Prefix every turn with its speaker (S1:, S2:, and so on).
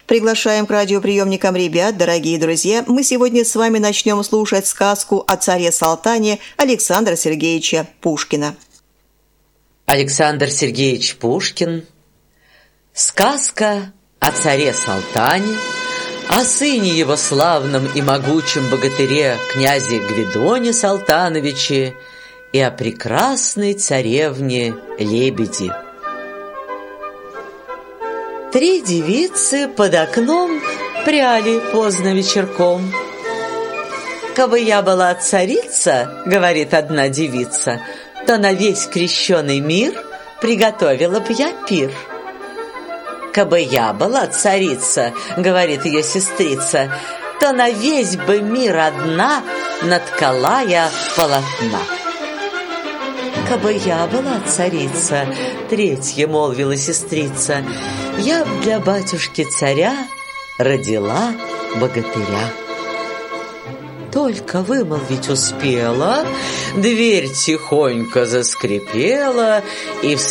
S1: Приглашаем к радиоприемникам ребят, дорогие друзья. Мы сегодня с вами начнем слушать сказку о царе-салтане Александра Сергеевича Пушкина.
S2: Александр Сергеевич Пушкин. Сказка о царе-салтане, о сыне его славном и могучем богатыре князе Гвидоне Салтановиче и о прекрасной царевне Лебеди. 3 девицы под окном пряли поздно вечерком. «Кабы я была царица, — говорит одна девица, — то на весь крещеный мир приготовила б я пир. Кабы я была царица, — говорит ее сестрица, — то на весь бы мир одна наткала я полотна. Кабы я была царица, — третья молвила сестрица, — я б для батюшки царя родила богатыря. Только вымолвить успела, дверь тихонько заскрипела, и в